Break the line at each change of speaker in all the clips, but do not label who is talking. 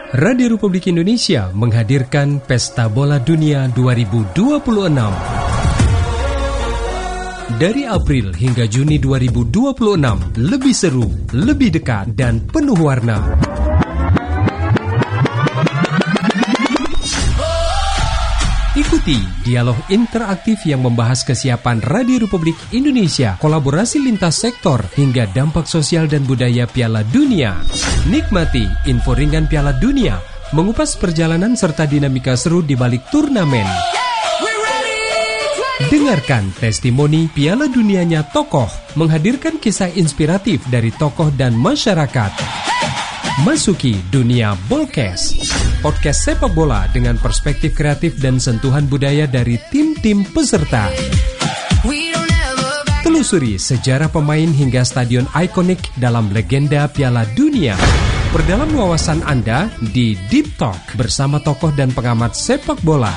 Radio Republik Indonesia menghadirkan Pesta Bola Dunia 2026. Dari April hingga Juni 2026, lebih seru, lebih dekat, dan penuh warna. Ikuti dialog interaktif yang membahas kesiapan Radio Republik Indonesia, kolaborasi lintas sektor, hingga dampak sosial dan budaya Piala Dunia. Nikmati info ringan Piala Dunia, mengupas perjalanan serta dinamika seru di balik turnamen. Dengarkan testimoni Piala Dunianya tokoh, menghadirkan kisah inspiratif dari tokoh dan masyarakat. Masuki dunia Bolkes, podcast sepak bola dengan perspektif kreatif dan sentuhan budaya dari tim-tim peserta. Telusuri sejarah pemain hingga stadion ikonik dalam legenda Piala Dunia. Perdalam wawasan Anda di Deep Talk bersama tokoh dan pengamat sepak bola.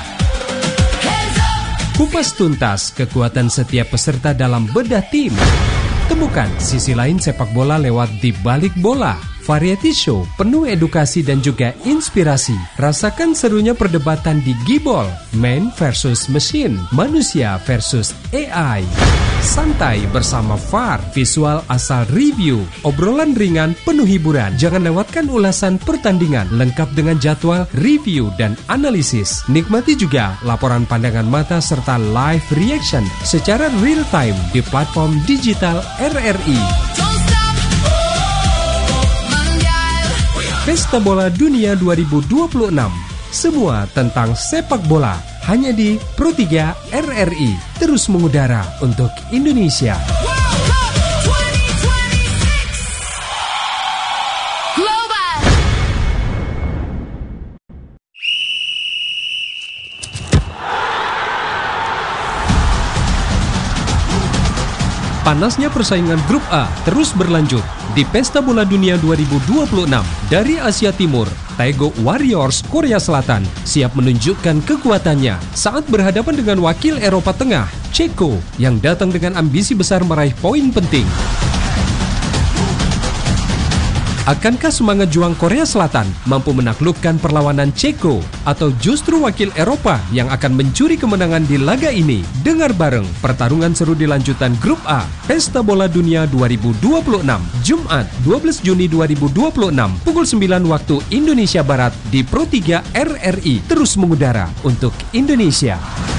Kupas tuntas kekuatan setiap peserta dalam bedah tim. Temukan sisi lain sepak bola lewat Di Balik Bola. Variety show penuh edukasi dan juga inspirasi. Rasakan serunya perdebatan di Gibol, man versus machine, manusia versus AI. Santai bersama VAR, visual asal review, obrolan ringan penuh hiburan. Jangan lewatkan ulasan pertandingan lengkap dengan jadwal, review, dan analisis. Nikmati juga laporan pandangan mata serta live reaction secara real time di platform digital RRI. Pesta Bola Dunia 2026. Semua tentang sepak bola hanya di Pro3 RRI. Terus mengudara untuk Indonesia. Panasnya persaingan Grup A terus berlanjut di Pesta Bola Dunia 2026. Dari Asia Timur, Taegu Warriors Korea Selatan siap menunjukkan kekuatannya saat berhadapan dengan wakil Eropa Tengah, Ceko, yang datang dengan ambisi besar meraih poin penting. Akankah semangat juang Korea Selatan mampu menaklukkan perlawanan Ceko atau justru wakil Eropa yang akan mencuri kemenangan di laga ini? Dengar bareng pertarungan seru di lanjutan Grup A Pesta Bola Dunia 2026 Jumat 12 Juni 2026 pukul 9 waktu Indonesia Barat di Pro3 RRI. Terus mengudara untuk Indonesia.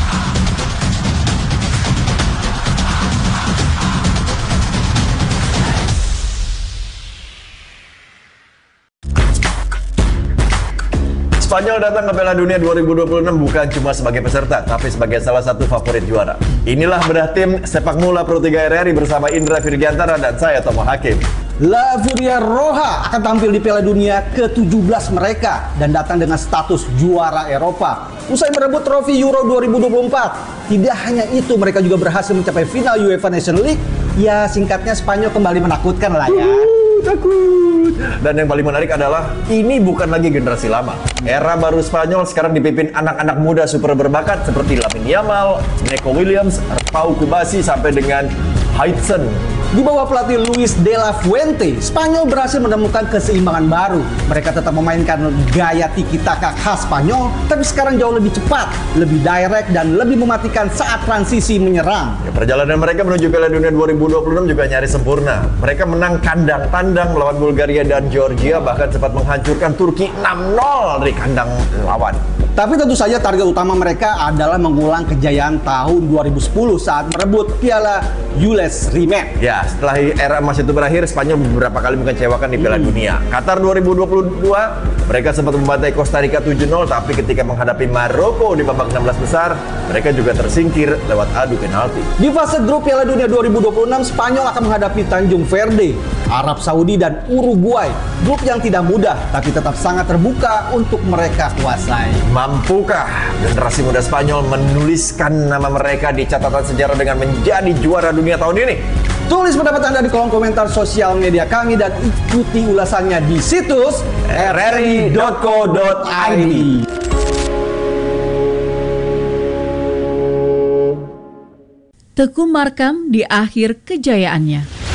Spanyol datang ke Piala Dunia 2026 bukan cuma sebagai peserta, tapi sebagai salah satu favorit juara. Inilah bedah tim sepak bola Pro3 RRI bersama Indra Virgiantara dan saya, Tomo Hakim.
La Furia Roja akan tampil di Piala Dunia ke-17 mereka dan datang dengan status juara Eropa. Usai merebut trofi Euro 2024, tidak hanya itu, mereka juga berhasil mencapai final UEFA Nations League. Ya, singkatnya Spanyol kembali menakutkan lah ya.
Takut. Dan yang paling menarik adalah ini bukan lagi generasi lama. Era baru Spanyol sekarang dipimpin anak-anak muda super berbakat seperti Lamine Yamal, Neco Williams, Pau Kubasi sampai dengan Hudson.
Di bawah pelatih Luis de la Fuente, Spanyol berhasil menemukan keseimbangan baru. Mereka tetap memainkan gaya tiki-taka khas Spanyol, tapi sekarang jauh lebih cepat, lebih direct, dan lebih mematikan saat transisi menyerang.
Ya, perjalanan mereka menuju Piala Dunia 2026 juga nyaris sempurna. Mereka menang kandang tandang melawan Bulgaria dan Georgia, bahkan sempat menghancurkan Turki 6-0 dari kandang lawan.
Tapi tentu saja target utama mereka adalah mengulang kejayaan tahun 2010 saat merebut Piala Jules Rimet.
Ya, setelah era emas itu berakhir, Spanyol beberapa kali mengecewakan di Piala Dunia. Qatar 2022, mereka sempat membantai Costa Rica 7-0, tapi ketika menghadapi Maroko di babak 16 besar, mereka juga tersingkir lewat adu penalti.
Di fase grup Piala Dunia 2026, Spanyol akan menghadapi Tanjung Verde, Arab Saudi, dan Uruguay. Grup yang tidak mudah, tapi tetap sangat terbuka untuk mereka kuasai.
Mampukah generasi muda Spanyol menuliskan nama mereka di catatan sejarah dengan menjadi juara dunia tahun ini?
Tulis pendapat Anda di kolom komentar sosial media kami dan ikuti ulasannya di situs rri.co.id.
Teguh Markam di akhir kejayaannya.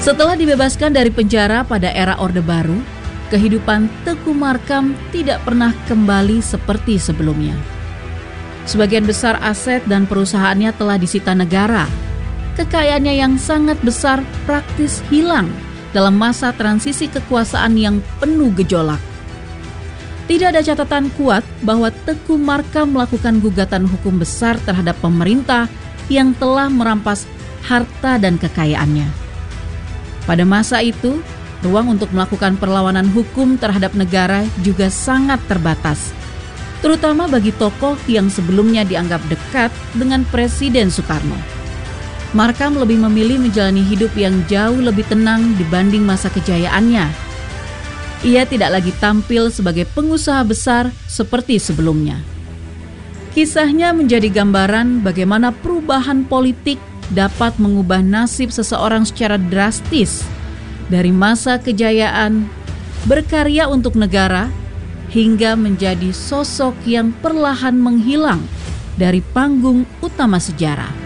Setelah dibebaskan dari penjara pada era Orde Baru, kehidupan Teku Markam tidak pernah kembali seperti sebelumnya. Sebagian besar aset dan perusahaannya telah disita negara. Kekayaannya yang sangat besar praktis hilang dalam masa transisi kekuasaan yang penuh gejolak. Tidak ada catatan kuat bahwa Teku Markam melakukan gugatan hukum besar terhadap pemerintah yang telah merampas harta dan kekayaannya. Pada masa itu, ruang untuk melakukan perlawanan hukum terhadap negara juga sangat terbatas, terutama bagi tokoh yang sebelumnya dianggap dekat dengan Presiden Soekarno. Markam lebih memilih menjalani hidup yang jauh lebih tenang dibanding masa kejayaannya. Ia tidak lagi tampil sebagai pengusaha besar seperti sebelumnya. Kisahnya menjadi gambaran bagaimana perubahan politik dapat mengubah nasib seseorang secara drastis dari masa kejayaan, berkarya untuk negara, hingga menjadi sosok yang perlahan menghilang dari panggung utama sejarah.